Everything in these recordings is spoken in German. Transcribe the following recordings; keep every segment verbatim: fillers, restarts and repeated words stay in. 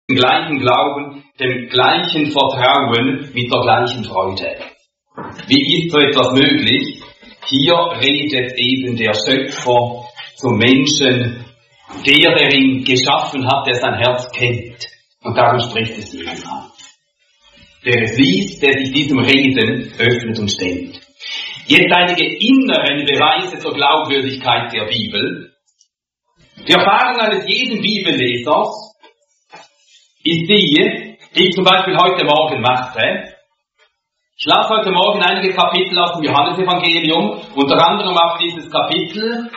gleichen Glauben, dem gleichen Vertrauen, mit der gleichen Freude. Wie ist so etwas möglich? Hier redet eben der Schöpfer zum Menschen, der, der ihn geschaffen hat, der sein Herz kennt. Und darum spricht es ihn an. Der es liest, der sich diesem Reden öffnet und stellt. Jetzt einige inneren Beweise zur Glaubwürdigkeit der Bibel. Die Erfahrung eines jeden Bibellesers ist die, die ich zum Beispiel heute Morgen machte. Ich las heute Morgen einige Kapitel aus dem Johannesevangelium, unter anderem auch dieses Kapitel,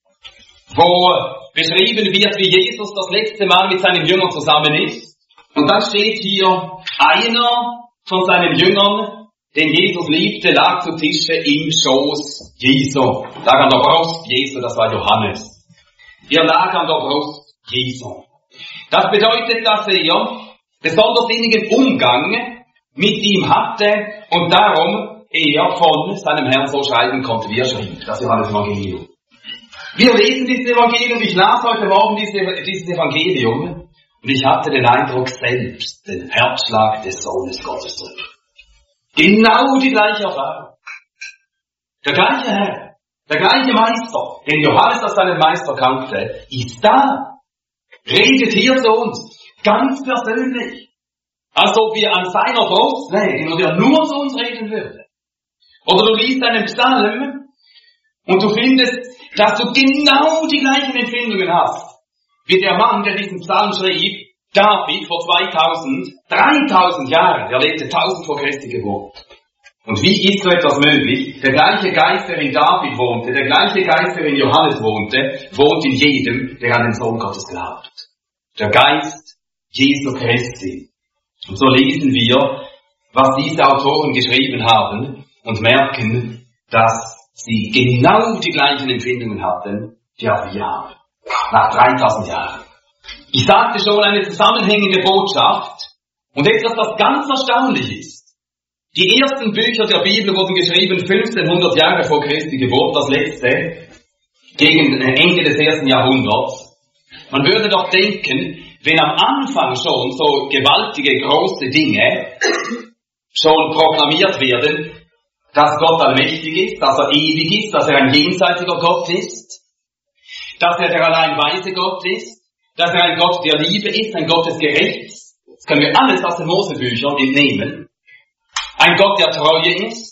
wo beschrieben wird, wie Jesus das letzte Mal mit seinen Jüngern zusammen ist. Und dann steht hier, einer von seinen Jüngern, den Jesus liebte, lag zu Tische im Schoß Jesu. Lag an der Brust Jesu, das war Johannes. Er lag an der Brust Jesu. Das bedeutet, dass er besonders innigen Umgang mit ihm hatte und darum er von seinem Herrn so schreiben konnte, wie er schrieb. Das Johannesevangelium. Wir lesen dieses Evangelium, ich las heute Morgen dieses, dieses Evangelium und ich hatte den Eindruck, selbst den Herzschlag des Sohnes Gottes zu hören. Genau die gleiche Erfahrung. Der gleiche Herr, der gleiche Meister, den Johannes als seinen Meister kannte, ist da. Redet hier zu uns, ganz persönlich. Als ob wir an seiner Brust lägen und er nur zu uns reden würde. Oder du liest einen Psalm und du findest, dass du genau die gleichen Empfindungen hast, wie der Mann, der diesen Psalm schrieb, David vor zweitausend, dreitausend Jahren, der lebte tausend vor Christi Geburt. Und wie ist so etwas möglich? Der gleiche Geist, der in David wohnte, der gleiche Geist, der in Johannes wohnte, wohnt in jedem, der an den Sohn Gottes glaubt. Der Geist Jesu Christi. Und so lesen wir, was diese Autoren geschrieben haben und merken, dass sie genau die gleichen Empfindungen hatten, die auch wir haben. Nach dreitausend Jahren. Ich sagte schon, eine zusammenhängende Botschaft und etwas, das ganz erstaunlich ist. Die ersten Bücher der Bibel wurden geschrieben fünfzehnhundert Jahre vor Christi Geburt, das letzte, gegen Ende des ersten Jahrhunderts. Man würde doch denken, wenn am Anfang schon so gewaltige, große Dinge schon proklamiert werden, dass Gott allmächtig ist, dass er ewig ist, dass er ein jenseitiger Gott ist, dass er der allein weise Gott ist, dass er ein Gott der Liebe ist, ein Gott des Gerechts. Das können wir alles aus den Mosebüchern entnehmen. Ein Gott, der Treue ist,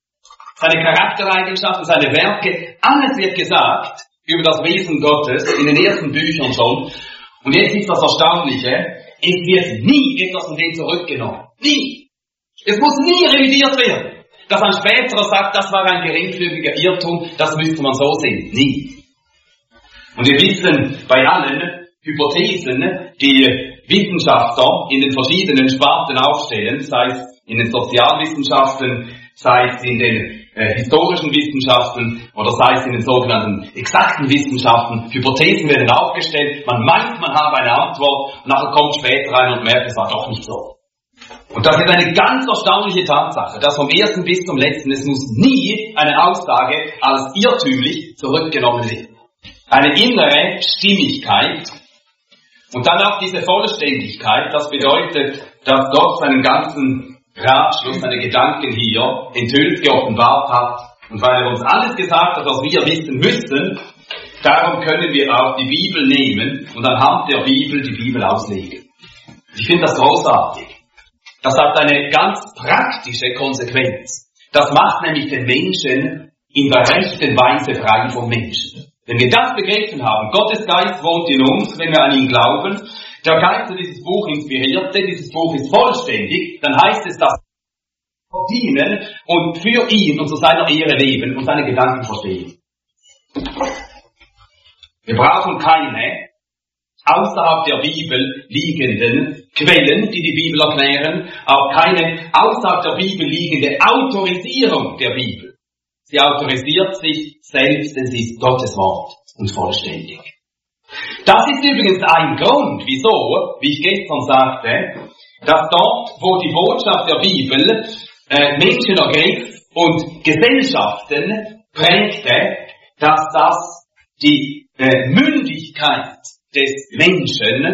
seine Charaktereigenschaften, seine Werke, alles wird gesagt über das Wesen Gottes in den ersten Büchern schon. Und jetzt ist das Erstaunliche, es wird nie etwas von dem zurückgenommen. Nie. Es muss nie revidiert werden. Dass ein späterer sagt, das war ein geringfügiger Irrtum, das müsste man so sehen. Nie. Und wir wissen bei allen Hypothesen, die Wissenschaftler in den verschiedenen Sparten aufstellen, sei es in den Sozialwissenschaften, sei es in den äh, historischen Wissenschaften oder sei es in den sogenannten exakten Wissenschaften. Hypothesen werden aufgestellt, man meint, man habe eine Antwort und nachher kommt später rein und merkt, es war doch nicht so. Und das ist eine ganz erstaunliche Tatsache, dass vom ersten bis zum letzten, es muss nie eine Aussage als irrtümlich zurückgenommen werden. Eine innere Stimmigkeit und dann auch diese Vollständigkeit, das bedeutet, dass Gott seinen ganzen Ratschluss, seine Gedanken hier enthüllt, geoffenbart hat. Und weil er uns alles gesagt hat, was wir wissen müssen, darum können wir auch die Bibel nehmen und anhand der Bibel die Bibel auslegen. Ich finde das großartig. Das hat eine ganz praktische Konsequenz. Das macht nämlich den Menschen in der rechten Weise frei vom Menschen. Wenn wir das begriffen haben, Gottes Geist wohnt in uns, wenn wir an ihn glauben, der Geist, der dieses Buch inspirierte, dieses Buch ist vollständig, dann heißt es, dass wir dienen und für ihn und zu seiner Ehre leben und seine Gedanken verstehen. Wir brauchen keine außerhalb der Bibel liegenden Quellen, die die Bibel erklären, auch keine außerhalb der Bibel liegende Autorisierung der Bibel. Sie autorisiert sich selbst, denn sie ist Gottes Wort und vollständig. Das ist übrigens ein Grund, wieso, wie ich gestern sagte, dass dort, wo die Botschaft der Bibel äh, Menschen ergriff und Gesellschaften prägte, dass das die äh, Mündigkeit des Menschen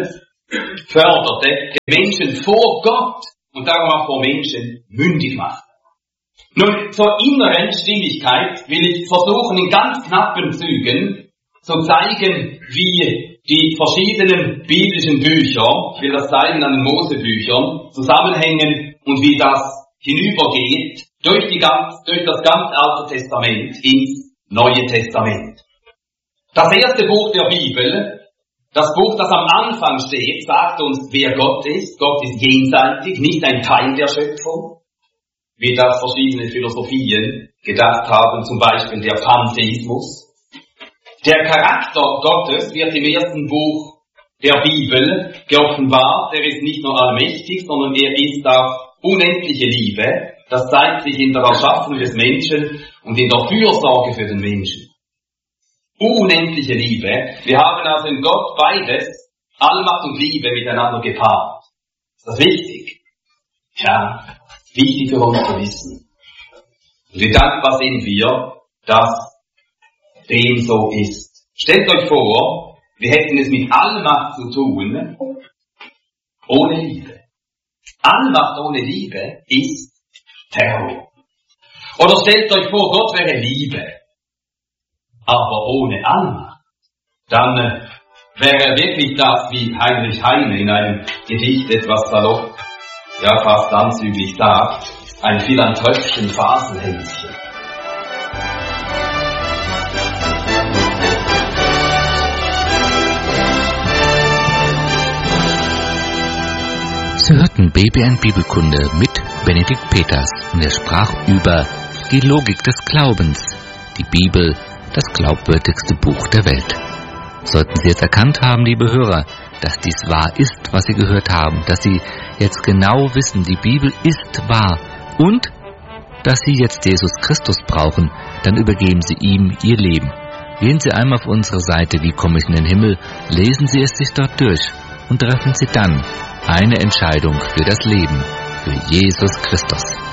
förderte, den Menschen vor Gott und darum auch vor Menschen mündig machte. Nun, zur inneren Stimmigkeit will ich versuchen, in ganz knappen Zügen zu zeigen, wie die verschiedenen biblischen Bücher, ich will das zeigen an den Mosebüchern, zusammenhängen und wie das hinübergeht durch, die ganz, durch das ganz Alte Testament ins Neue Testament. Das erste Buch der Bibel, das Buch, das am Anfang steht, sagt uns, wer Gott ist. Gott ist jenseitig, nicht ein Teil der Schöpfung, wie das verschiedene Philosophien gedacht haben, zum Beispiel der Pantheismus. Der Charakter Gottes wird im ersten Buch der Bibel geoffenbart. Er ist nicht nur allmächtig, sondern er ist auch unendliche Liebe. Das zeigt sich in der Erschaffung des Menschen und in der Fürsorge für den Menschen. Unendliche Liebe. Wir haben also in Gott beides, Allmacht und Liebe, miteinander gepaart. Ist das wichtig? Ja, wichtig für uns zu wissen. Und wie dankbar sind wir, dass dem so ist. Stellt euch vor, wir hätten es mit Allmacht zu tun, ohne Liebe. Allmacht ohne Liebe ist Terror. Oder stellt euch vor, Gott wäre Liebe, aber ohne Allmacht. Dann äh, wäre er wirklich das, wie Heinrich Heine in einem Gedicht etwas salopp, ja fast anzüglich sagt, ein Philanthropischen Faselhänschen. Sie hörten B B N Bibelkunde mit Benedikt Peters und er sprach über die Logik des Glaubens, die Bibel, das glaubwürdigste Buch der Welt. Sollten Sie jetzt erkannt haben, liebe Hörer, dass dies wahr ist, was Sie gehört haben, dass Sie jetzt genau wissen, die Bibel ist wahr und dass Sie jetzt Jesus Christus brauchen, dann übergeben Sie ihm Ihr Leben. Gehen Sie einmal auf unsere Seite, wie komme ich in den Himmel, lesen Sie es sich dort durch und treffen Sie dann eine Entscheidung für das Leben, für Jesus Christus.